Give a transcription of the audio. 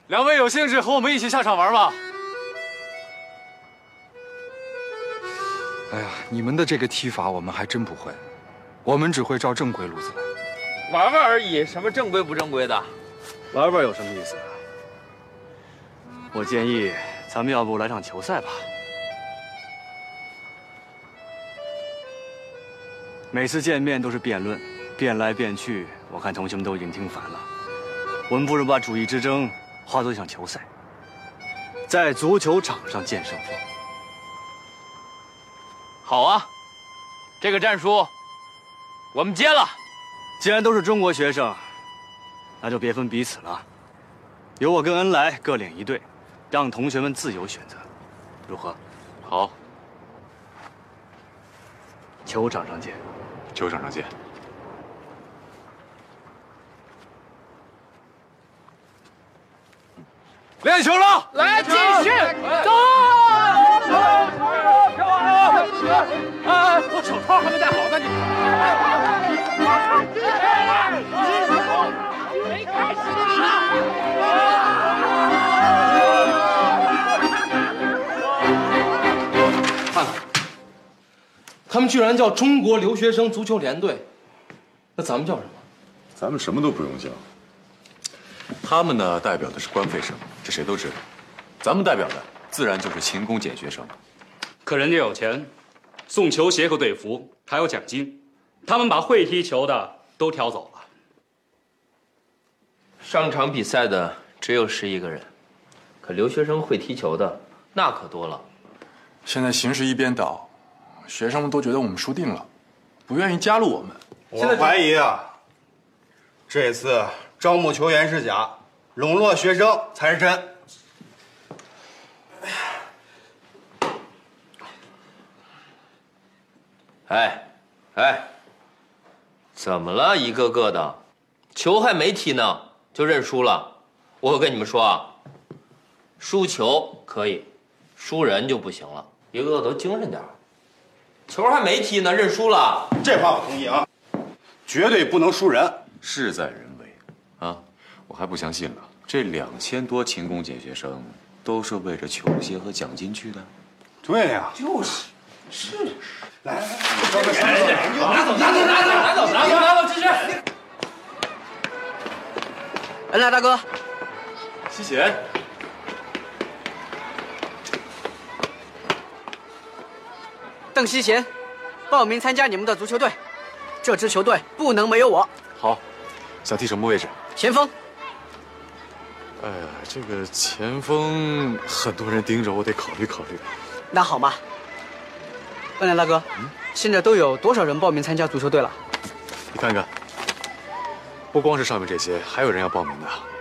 两位有兴致和我们一起下场玩吗？ 哎呀，你们的这个踢法我们还真不会，我们只会照正规路子来。 玩玩而已，什么正规不正规的？ 玩玩有什么意思啊？我建议咱们要不来场球赛吧。每次见面都是辩论，辩来辩去，我看同学们都已经听烦了。我们不如把主义之争化作一场球赛，在足球场上见胜负。 好啊，这个战术我们接了。 既然都是中国学生，那就别分彼此了，由我跟恩来各领一队，让同学们自由选择，如何？ 好， 球场上见。 球场上见。练球了， 来继续走！ 我手套还没戴好呢，你。 没开始看看，他们居然叫中国留学生足球联队，那咱们叫什么？ 咱们什么都不用叫。他们呢，代表的是官费生，这谁都知道。咱们代表的自然就是勤工俭学生。 可人家有钱，送球鞋和队服，还有奖金。他们把会踢球的都挑走了。 上场比赛的只有11个人，可留学生会踢球的那可多了。 现在形势一边倒，学生们都觉得我们输定了，不愿意加入我们。 我怀疑啊，这次招募球员是假，笼络学生才是真。 哎，怎么了？一个个的，球还没踢呢就认输了。我跟你们说啊，输球可以，输人就不行了。一个个都精神点，球还没踢呢，认输了。 这话我同意啊，绝对不能输人。 事在人为，啊，我还不相信了。这2000多勤工俭学生，都是为着球鞋和奖金去的。 对呀，是。来，拿走，继续。 恩来大哥， 西贤， 邓西贤，报名参加你们的足球队。这支球队不能没有我。 好，想踢什么位置？ 前锋。 哎呀，这个前锋很多人盯着，我得考虑考虑。 那好嘛。恩来大哥，现在都有多少人报名参加足球队了？ 你看看，不光是上面这些，还有人要报名的。